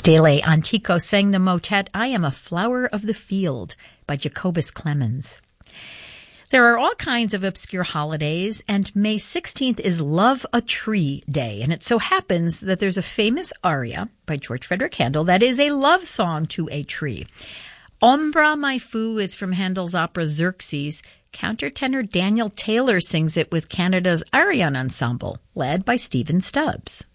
Stele Antico sang the motet I Am a Flower of the Field by Jacobus Clemens. There are all kinds of obscure holidays, and May 16th is Love a Tree Day, and it so happens that there's a famous aria by George Frederick Handel that is a love song to a tree. Ombra My Foo is from Handel's opera Xerxes. Countertenor Daniel Taylor sings it with Canada's Ariane Ensemble, led by Stephen Stubbs.